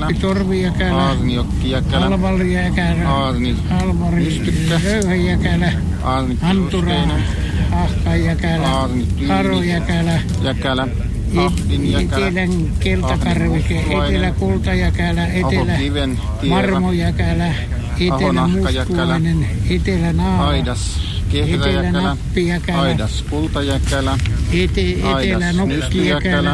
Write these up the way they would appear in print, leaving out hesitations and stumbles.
Torvijäkälä, Aarnijokki-jäkälä, Alvaljäkälä, Aarni-Nystykkä, Röyhäjäkälä, Antura, Aarni-Kiuskeinen, Ahkajäkälä, Harojäkälä, Jäkälä, Ahdinjäkälä, Etelän keltakarvike, Etelä-kultajäkälä, Ahokiven tievä, Etelä-marmojäkälä, Etelä-mustulainen, Etelä-naava, Aidas Kehräjäkälä, Etelä-nappijäkälä, Aidas Kultajäkälä, Etelä-nokkijäkälä,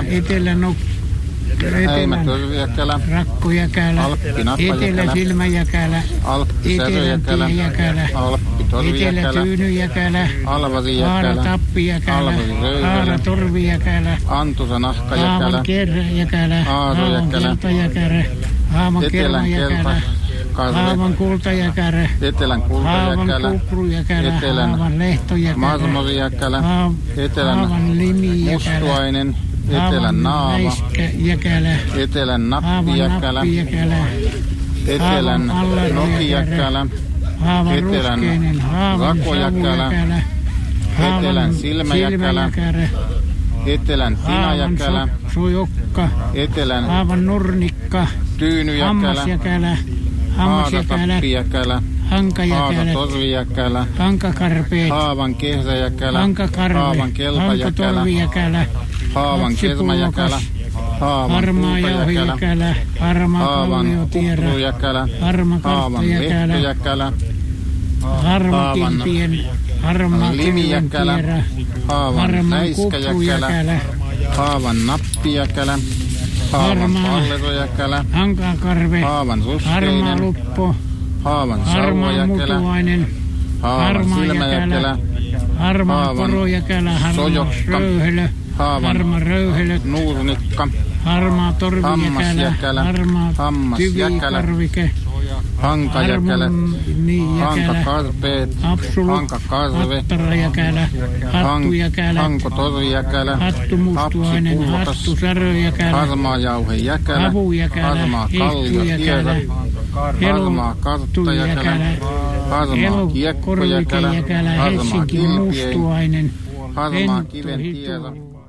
Häimätörvijäkälä, Rakkojäkälä, Alppi-nappajäkälä, Etelä-silmäjäkälä, Alppi-säröjäkälä, Etelä-tiejäkälä, Alppi-torvijäkälä, Etelä-tyynynjäkälä, Alvarijäkälä, Haara-tappijäkälä, Alvari-röyhälä, Haara-torvijäkälä, Antusa-nahkajäkälä, Haavan-kerräjäkälä, Aatojäkälä, Haavan-keltajäkälä, Haavan-kermajäkälä, Haavan-kultajäkälä, Etelän kultajäkälä, Haavan-kuprujäkälä, Etelän Haavan-lehtojäkälä, marmorijäkälä, Etelän Haavan-limijäkälä, mustuainen, Etelän naava, Haavan-läiskäjäkälä, Etelän nappijäkälä, Haavan-nappijäkälä, Etelän nokijäkälä, Haavan-ruskeinen, rakojäkälä, Etelän silmäjäkälä, Etelän tinajäkälä, Sojokka, Etelän Haavan-nurnikka, tyynyjäkälä, Hammasjäkälä, Hammasjäkälä, Haaratappijäkälä, Hankajäkälä, Haaratorvijäkälä, Hankakarpeet, Haavan kehräjäkälä, Hankakarve, Haavan keltajäkälä, Hankatorvijäkälä, Haavan kermajäkälä, Haavan harmaa kultajäkälä, jauhejäkälä, harmaa Haavan kalliotierä, kuprujäkälä, harmaa Haavan karttajäkälä, lehtojäkälä, harmaa kilpien, harmaa limijäkälä, kelventierä, Haavan harmaa läiskäjäkälä, kuprujäkälä, Haavan nappijäkälä, Haavan harmaa pallerojäkälä, hankakarve, Haavan harmaa ruskeinen, luppo, Haavan harmaa sauvajäkälä, mutuainen, Haavan harmaa silmäjäkälä, jäkälä, harmaa Haavan porojäkälä, harmaa sojokka, röyhelö, Haavan harmaa röyhelö, nuurnikka, harmaa torvijäkälä, Hammasjäkälä, harmaa hammasjäkälä, tyvikarvike, hankajäkälä, harmonijäkälä, hankakarpeet, Apsulu, hankakarve, hattarajäkälä, hattujäkälä, hankotorvijäkälä, hattumustuainen, hapsipuutas, hattusäröjäkälä, harmaa jauhejäkälä, havujäkälä, harmaa kalliotiedä, harmaa karttajäkälä, harmaa kiekkojäkälä, elokorvikejäkälä, harmaa Helsinki kilpien, mustuainen, harmaa kiventiedä.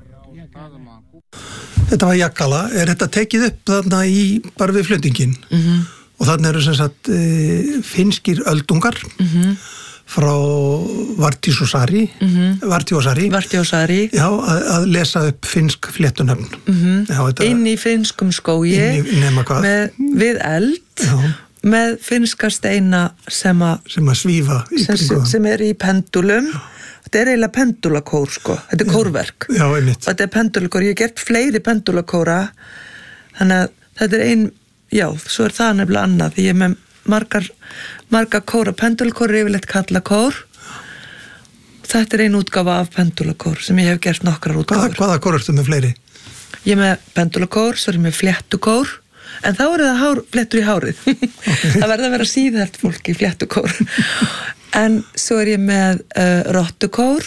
Þetta var Jakala. Þetta tekið upp þarna bara við flutningin og þarna eru sem sagt finnskir öldungar frá Vartiosari já, að lesa upp finnsk fléttunöfn inn í finnskum skógi við eld með finnska steina sem að svífa sem í pendulum. Þetta eiginlega pendulakór sko, þetta kórverk. Já, einmitt. Þetta pendulakór, ég hef gert fleiri pendulakóra, þannig að þetta já, svo það nefnilega annað, því ég er með marga kóra, pendulakór yfirleitt kallakór, þetta ein útgáfa af pendulakór sem ég hef gert nokkrar útgáfur. Hvaða kór ertu með fleiri? Ég er með pendulakór, svo er ég með fléttukór, en þá það fléttur í hárið. Það verða að vera síðhært fólk í fléttukór. En svo er ég með rottukór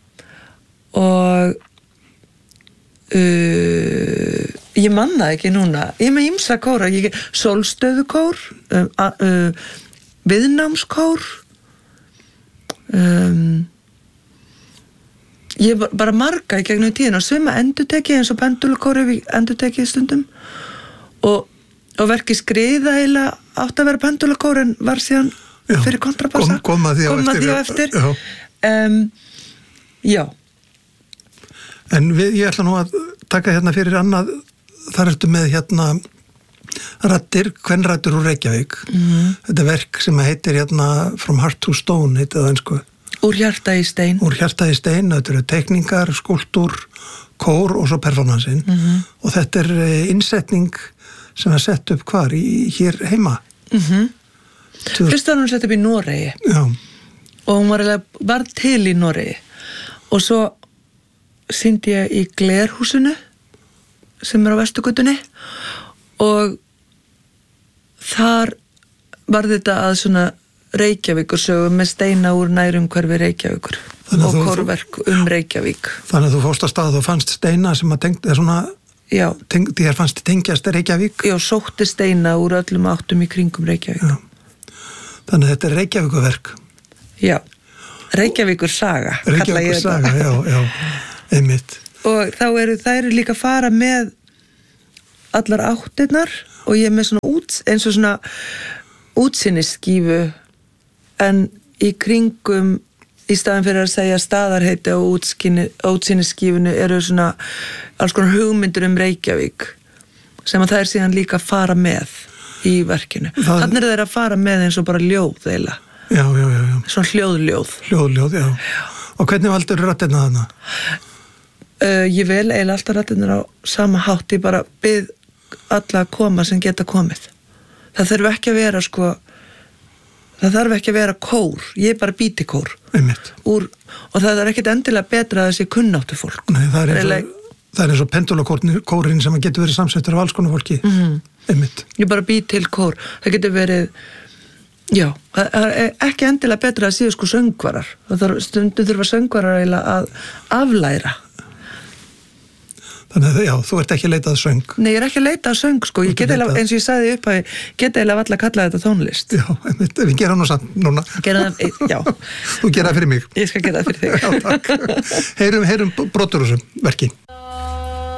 og ég man það ekki núna. Ég er með ýmsa kóra, sólstöðukór, viðnámskór, ég bara marga í gegnum tíðina, svima endurteki eins og pendulakór endurteki stundum og verki skriða heila átt að vera pendulakór en var síðan fyrir kontrabassa koma því á eftir já en ég ætla nú að taka hérna fyrir annað þar ertu með hérna raddir, kvenrættur úr Reykjavík þetta verk sem heitir hérna From Heart to Stone heitir það einsku úr hjarta í stein þetta eru teikningar, skúlptúr, kór og svo performansin og þetta innsetning sem sett upp hvar hér heima Fyrst var hún sett upp í Noregi og hún var til í Noregi og svo sýndi ég í Glerhúsinu sem á Vesturgötunni og þar var þetta að svona Reykjavíkursögu með steina úr nærumhverfi Reykjavíkur og kórverk Reykjavík. Þannig að þú fórst að stað og fannst steina sem að tengja svona þér fannst tengjast Reykjavík? Já, sótti steina úr öllum áttum í kringum Reykjavík. Já. Þannig að þetta Reykjavíkurverk. Já, Reykjavíkursaga. Reykjavíkursaga, já, einmitt. Og þá eru líka að fara með allar áttirnar og ég er með svona eins og svona útsýnisskífu en í kringum í staðin fyrir að segja staðarheiti og útsýnisskífunu eru svona alls konar hugmyndir Reykjavík sem að það síðan líka að fara með í verkinu. Þannig þeir að fara með eins og bara ljóð eiginlega. Já. Svona hljóðljóð. Hljóðljóð, já. Og hvernig valdur rattirna þarna? Ég vel eiginlega alltaf rattirnar á sama hátt, ég bara bið alla að koma sem geta komið. Það þarf ekki að vera það þarf ekki að vera kór, ég bara býti kór. Og það er ekkit endilega betra að það sé kunnáttu fólk. Nei, það er eins og pendulakórin sem getur verið samsettur af alls konar fólki. Ég bara býti til kór. Það getur verið, já, það er ekki endilega betra að séu söngvarar. Stundum þurfa söngvarar að aflæra. Þannig að já, þú ert ekki að leita að söng. Nei, ég er ekki að leita að söng, ég get eiginlega, eins og ég sagði upp að ég get eiginlega valla að kalla þetta tónlist. Já, við gerum nú samt núna. Já. Þú gera það fyrir mig. Ég skal gera það fyrir þig. Já, takk. Heyrum brotur úr þessu verki.